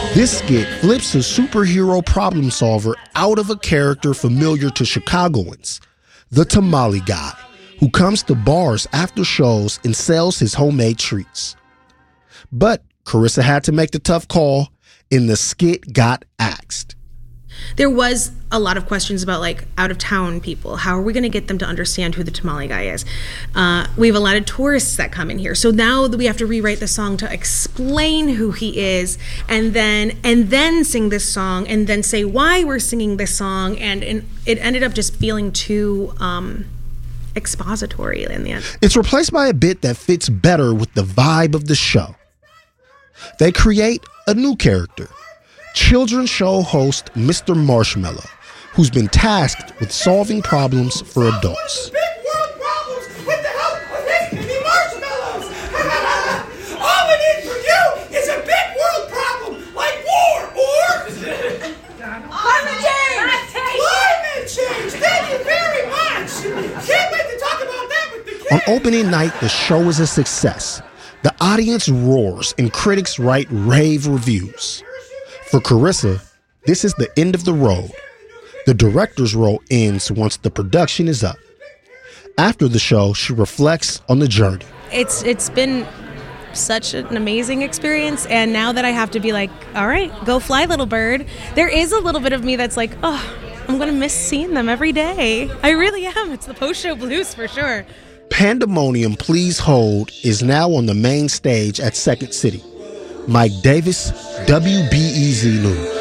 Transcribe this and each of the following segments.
This skit flips a superhero problem solver out of a character familiar to Chicagoans, the tamale guy, who comes to bars after shows and sells his homemade treats. But Carissa had to make the tough call, and the skit got axed. There was a lot of questions about like out of town people. How are we going to get them to understand who the tamale guy is? We have a lot of tourists that come in here. So now we have to rewrite the song to explain who he is and then sing this song and then say why we're singing this song. And it ended up just feeling too expository in the end. It's replaced by a bit that fits better with the vibe of the show. They create a new character, children's show host Mr. Marshmallow, who's been tasked with solving problems for adults. Big world problems with the help of Mr. Marshmallows. All we need from you is a big world problem like war or climate change. Climate change. Thank you very much. Can't wait to talk about that with the kids. On opening night, the show is a success. The audience roars and critics write rave reviews. For Carissa, this is the end of the road. The director's role ends once the production is up. After the show, she reflects on the journey. It's been such an amazing experience, and now that I have to be like, all right, go fly, little bird, there is a little bit of me that's like, oh, I'm going to miss seeing them every day. I really am. It's the post-show blues for sure. Pandemonium Please Hold is now on the main stage at Second City. Mike Davis, WBEZ News.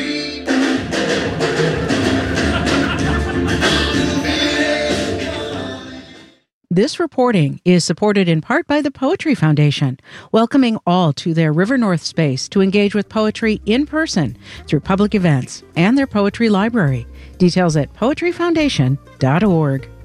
This reporting is supported in part by the Poetry Foundation, welcoming all to their River North space to engage with poetry in person through public events and their poetry library. Details at poetryfoundation.org.